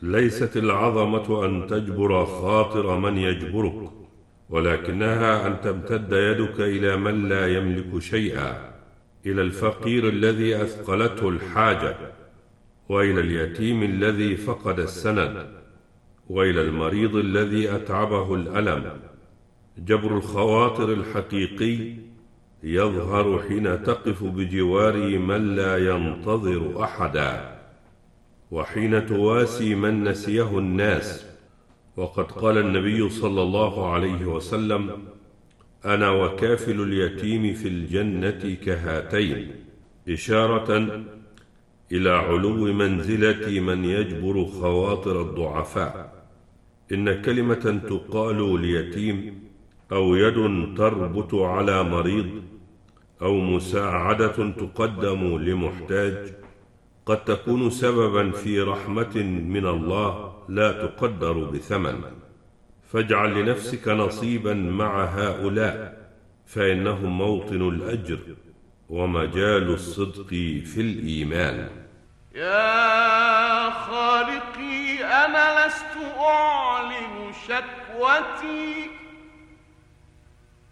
ليست العظمة أن تجبر خاطر من يجبرك، ولكنها أن تمتد يدك إلى من لا يملك شيئا، إلى الفقير الذي أثقلته الحاجة، وإلى اليتيم الذي فقد السند، وإلى المريض الذي أتعبه الألم. جبر الخواطر الحقيقي يظهر حين تقف بجوار من لا ينتظر أحدا، وحين تواسي من نسيه الناس. وقد قال النبي صلى الله عليه وسلم: أنا وكافل اليتيم في الجنة كهاتين، إشارة إلى علو منزلة من يجبر خواطر الضعفاء. إن كلمة تقال ليتيم، أو يد تربط على مريض، أو مساعدة تقدم لمحتاج، قد تكون سببا في رحمة من الله لا تقدر بثمن. فاجعل لنفسك نصيبا مع هؤلاء، فإنهم موطن الأجر ومجال الصدق في الإيمان. يا خالقي أنا لست أعلن شكوتي